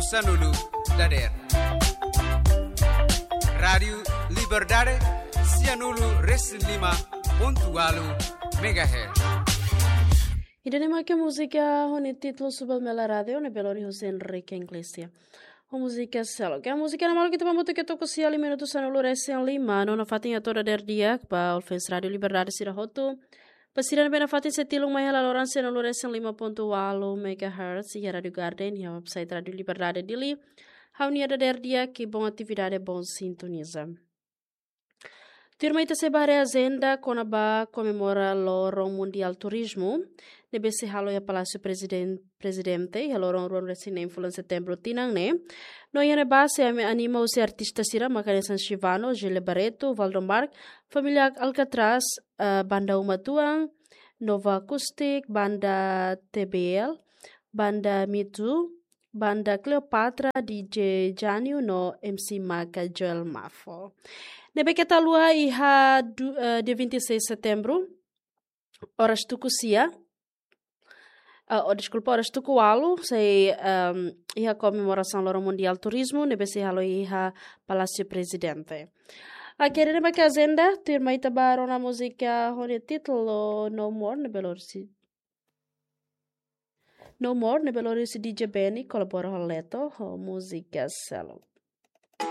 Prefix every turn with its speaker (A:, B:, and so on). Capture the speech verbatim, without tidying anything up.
A: sanulu dader. Radio Liberdade Sianulu Reslima pontualo megahertz.
B: E daí que a música o título sobre a rádio ne Belo José Enrique Iglesia. A música selo. Que a música na mal que temos que toco se ali minuto sanulu Reslima Lima, não na fatinha toda der dia para o Fens Radio Liberdade sira hoto. Pasiran bena fatin setilung mai hala loran seno Reslima Lima pontualo megahertz e Radio Garden e a website Radio Liberdade dili. Haunia da der dia que bom atividade bom sintoniza. Turma ita se bahare agenda kona ba comemora lorong mundial turismo. Nebe se halo ya Palácio Presidente Presidente ya lorong ruang resine influan setembro tinang ne. No ya ba se anima os artistas sira makane San Chivano, Gile Barreto, Valdomar, Família Alcatraz, uh, Banda Umatuang, Nova Acoustic, Banda T B L, Banda Mitu, Banda Cleopatra, D J Janio no M C Maca Joel Mafo. Nebe que tá lua iha uh, de vinte e seis de setembro, horas tucusia, uh, oh, desculpa, horas tucualo, sei um, iha comemoração loro mundial turismo, nebe se halo iha Palácio Presidente. Aqui nebe que agenda, turma itabaro na música onde título No More, nebe lorsi. No More, nebe lorsi D J Benny, colabora com Leto, música selo.